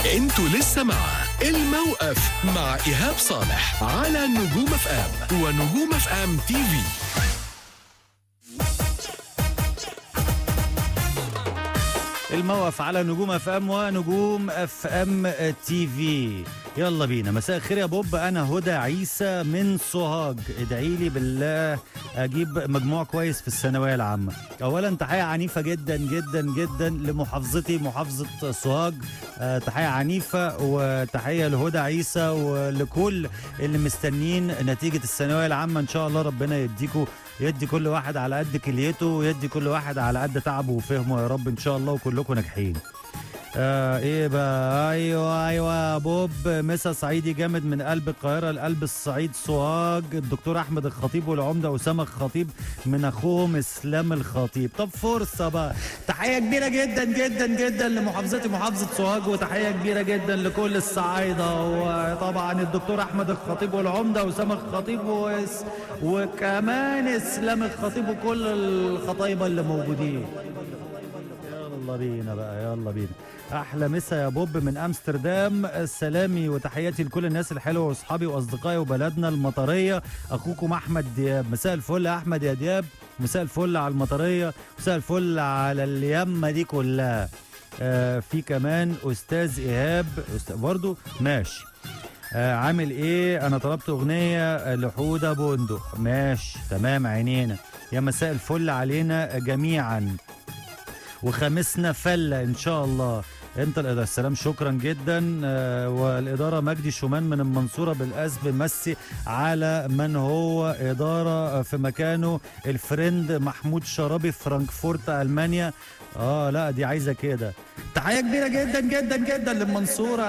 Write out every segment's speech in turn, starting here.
انتوا لسه مع الموقف مع إيهاب صالح على نجوم اف ام ونجوم اف ام تي في. الموقف على نجوم اف ام ونجوم اف ام تي في. يلا بينا. مساء الخير يا بوب، انا هدى عيسى من سوهاج. ادعي لي بالله اجيب مجموع كويس في الثانويه العامه. اولا تحيه عنيفه جدا جدا جدا لمحافظتي محافظه سوهاج، تحيه عنيفه وتحيه لهدى عيسى ولكل اللي مستنين نتيجه الثانويه العامه. ان شاء الله ربنا يدي كل واحد على قد كليته ويدي كل واحد على قد تعبه وفهمه يا رب ان شاء الله، وكلكم ناجحين. ايه بقى؟ ايوه بوب، مسا صعيدي جامد من قلب القاهره لقلب الصعيد سوهاج. الدكتور احمد الخطيب والعمده اسامه الخطيب من اخوهم اسلام الخطيب. طب فرصه بقى، تحيه كبيره جدا جدا جدا لمحافظتي محافظه سوهاج، وتحيه كبيره جدا لكل الصعايده، وطبعا الدكتور احمد الخطيب والعمده اسامه الخطيب وكمان اسلام الخطيب وكل الخطايبه اللي موجودين. يلا بينا بقى، يلا بينا. احلى مسا يا بوب من امستردام. سلامي وتحياتي لكل الناس الحلوه واصحابي واصدقائي وبلدنا المطريه. اخوكم احمد دياب. مساء الفل يا احمد يا دياب، مساء الفل على المطريه، مساء الفل على اليمه دي كلها. في كمان استاذ ايهاب برضو ماشي. عامل ايه؟ انا طلبت اغنيه لحوده بندق. ماشي تمام عينينا. يا مساء الفل علينا جميعا وخمسنا فله ان شاء الله. انت الاداره. السلام، شكرا جدا. والاداره مجدي شومان من المنصوره بالاسب. مسي على من هو اداره في مكانه الفريند محمود شرابي فرانكفورت المانيا. لا دي عايزه كده. تحيه كبيره جدا جدا جدا للمنصوره.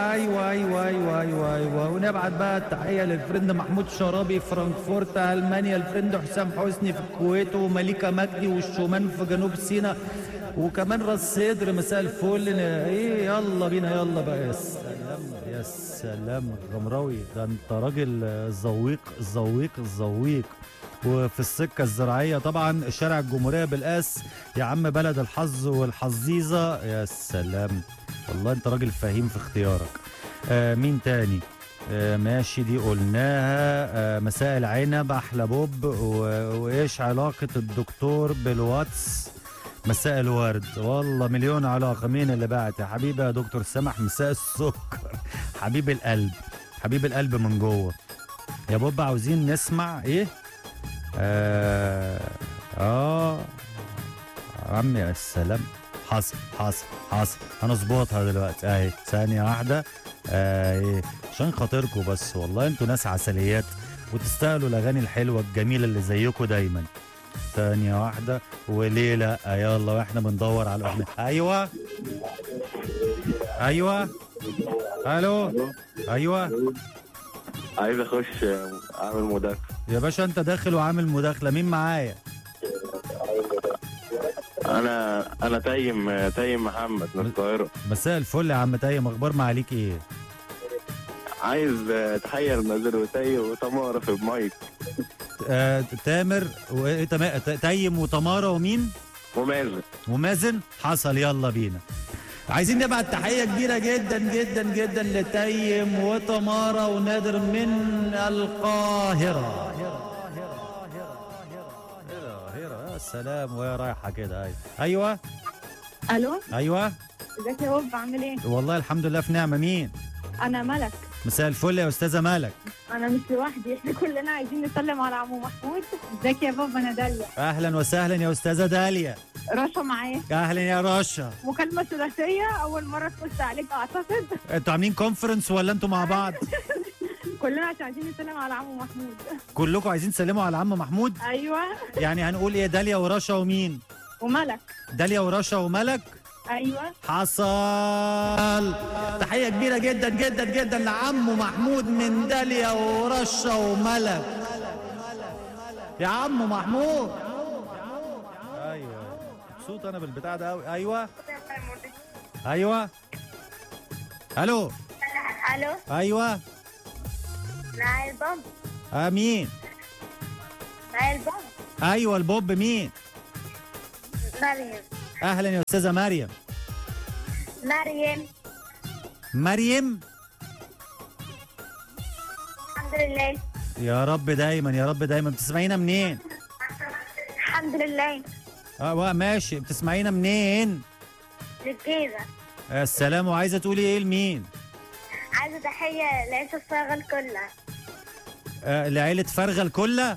ايوه. ونبعت بقى التحيه للفريند محمود شرابي فرانكفورت المانيا، الفريند حسام حسني في الكويت، ومليكه مجدي والشومان في جنوب سيناء، وكمان راس صدر. مساء الفل. ايه يلا بينا، يلا بقى. يا سلام يا سلام غمراوي، ده انت راجل الزويق. وفي السكه الزراعيه طبعا شارع الجمهوريه بالاس يا عم، بلد الحظ والحظيظه. يا سلام والله انت راجل فهيم في اختيارك. مين تاني؟ ماشي دي قلناها. مساء العنب احلى بوب، وايش علاقه الدكتور بالواتس؟ مساء الورد. والله مليون علاقه. مين اللي بعت يا حبيبي؟ يا دكتور سامح. مساء السكر. حبيب القلب من جوه. يا بوب عاوزين نسمع ايه؟ عمي يا السلام. حاصل هنظبطها دلوقتي اهي. ثانيه واحده. ايه عشان خاطركم بس، والله انتوا ناس عسليات وتستاهلوا الاغاني الحلوه الجميله اللي زيكم دايما. ثانيه واحده. وليه لا؟ يلا واحنا بندور على الاغنيه. ايوه الو. ايوه عايز اخش اعمل مداخله يا باشا. انت داخل وعامل مداخله. مين معايا؟ انا تايم محمد من القاهره. مساء الفل يا عم تايم، اخبار معاليك ايه؟ عايز تحيه لنازل وتمارة في المايك. تامر تايم وتمارة ومين؟ ومازن. حصل. يلا بينا. عايزين نبعت تحيه كبيره جدا جدا جدا لتايم وتمارة ونادر من القاهره. هيرة يا سلام، وهي رايحه كده. ايوه الو. ايوه ازيك يا بوب، عامل ايه؟ والله الحمد لله في نعمه. مين؟ انا ملك. مساء الفل يا استاذه ملك. انا مش لوحدي، احنا كلنا عايزين نسلم على عمو محمود. ازيك يا بوب؟ انا داليا. اهلا وسهلا يا استاذه داليا. رشا معايا. اهلا يا رشا. مكالمه ثلاثيه، اول مره تخش عليك اعتقد. انتوا عاملين كونفرنس ولا انتوا مع بعض؟ كلنا عايزين نسلم على عمو محمود. كلكم عايزين تسلموا على عم محمود؟ ايوه. يعني هنقول ايه؟ داليا ورشا ومين؟ وملك. داليا ورشا وملك. ايوه. حصل. تحيه كبيره جدا جدا جدا لعمو محمود من داليا ورشا وملك. يا عمو محمود. ايوه مبسوط انا بالبتاع ده قوي. ايوه الو. ايوه معايا البوب. مين؟ معايا البوب. ايوه البوب. مين؟ مريم. اهلا يا استاذه مريم. مريم. الحمد لله. يا رب دايما يا رب دايما. بتسمعينا منين؟ الحمد لله. ماشي، بتسمعينا منين؟ للجيزة. السلام. وعايزه تقولي ايه لمين؟ عايزة تحية لعيشة الصاغة كلها. لعيلة فرغة الكلة.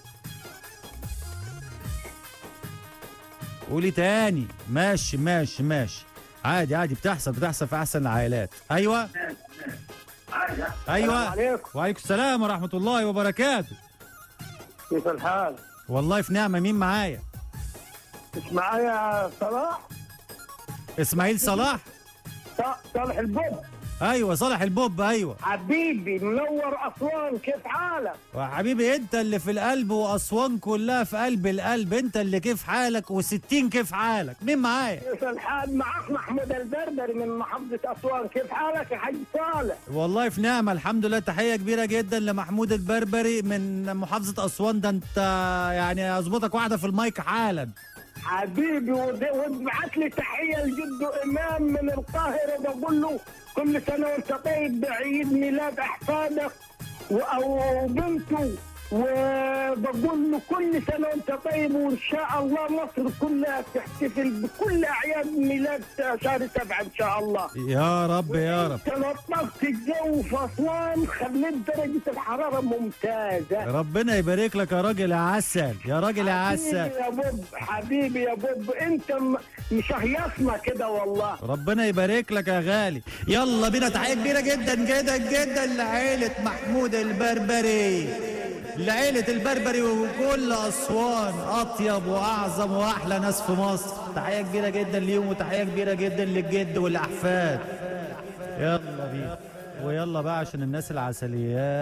قولي تاني. ماشي ماشي ماشي، عادي عادي، بتحصل في احسن العائلات. ايوه ايوه. عليكم. وعليكم السلام ورحمة الله وبركاته. كيف الحال؟ والله في نعمة. مين معايا؟ مش معايا صلاح؟ اسماعيل صلاح. صالح البوب. ايوه صالح البوب. ايوه حبيبي منور اسوان، كيف حالك؟ وحبيبي انت اللي في القلب، واسوان كلها في قلب القلب. انت اللي كيف حالك، و60 كيف حالك. مين معايا؟ كيف الحال؟ معك محمود البربري من محافظة اسوان، كيف حالك يا حاج صالح؟ والله في نعمة الحمد لله. تحية كبيرة جدا لمحمود البربري من محافظة اسوان. ده انت يعني اظبطك واحدة في المايك حالا. حبيبي وابعت لي تحية لجده امام من القاهرة، بقول له كل سنة وانت طيب بعيد ميلاد احفادك او بنته، وبقول له كل سنة وانت طيب، وان شاء الله مصر كلها تحتفل بكل اعياد ميلاد شهر 7 ان شاء الله. يا رب يا رب. لطفت الجو في اسوان، خليت درجة الحرارة ممتازة. ربنا يبارك لك يا راجل يا عسل، يا راجل يا عسل. حبيبي يا بوب، حبيبي يا بوب، انت مشهيصنا كده والله. ربنا يبارك لك يا غالي. يلا بينا. تحية كبيرة جدا جدا جدا لعائلة محمود البربري، لعيلة البربري وكل أسوان، أطيب وأعظم وأحلى ناس في مصر. تحية كبيرة جدا ليهم، وتحية كبيرة جدا للجد والأحفاد. يلا بينا. ويلا بقى عشان الناس العسليات.